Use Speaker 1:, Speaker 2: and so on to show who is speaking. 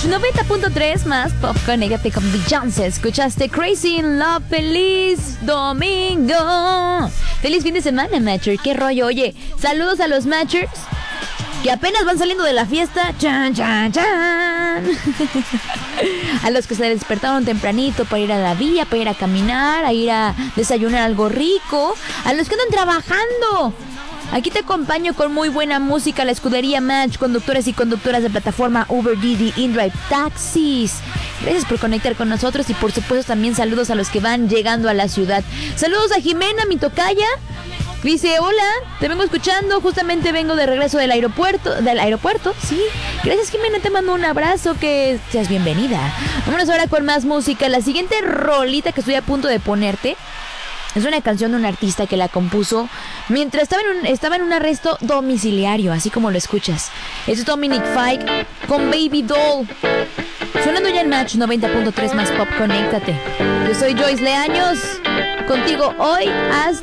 Speaker 1: Match 90.3 más Pop. Conéctate con Beyoncé. Escuchaste Crazy in Love. Feliz domingo. Feliz fin de semana, Matcher. Qué rollo. Oye, saludos a los Matchers que apenas van saliendo de la fiesta. ¡Chan, chan, chan! A los que se despertaron tempranito para ir a la villa, para ir a caminar, a ir a desayunar algo rico. A los que andan trabajando. Aquí te acompaño con muy buena música, la escudería Match, conductores y conductoras de plataforma Uber, Didi, InDrive, taxis. Gracias por conectar con nosotros y por supuesto también saludos a los que van llegando a la ciudad. Saludos a Jimena, mi tocaya. Dice, hola, te vengo escuchando, justamente vengo de regreso del aeropuerto, sí. Gracias, Jimena, te mando un abrazo, que seas bienvenida. Vámonos ahora con más música. La siguiente rolita que estoy a punto de ponerte es una canción de un artista que la compuso mientras estaba en un arresto domiciliario, así como lo escuchas. Es Dominic Fike con Baby Doll. Sonando ya en Match 90.3 más Pop, conéctate. Yo soy Joyce Leaños, contigo hoy hasta